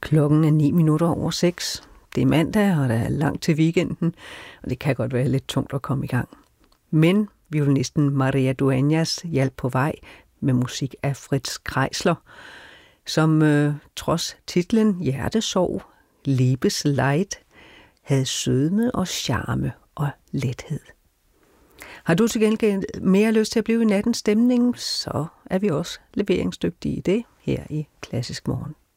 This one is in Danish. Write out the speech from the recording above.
Klokken er 6:09. Det er mandag, og der er langt til weekenden, og det kan godt være lidt tungt at komme i gang. Men violinisten Maria Dueñas hjalp på vej med musik af Fritz Kreisler, som trods titlen Hjertesorg, Liebesleid, havde sødme og charme og lethed. Har du til gengæld mere lyst til at blive i nattens stemning, så er vi også leveringsdygtige i det her i Klassisk Morgen.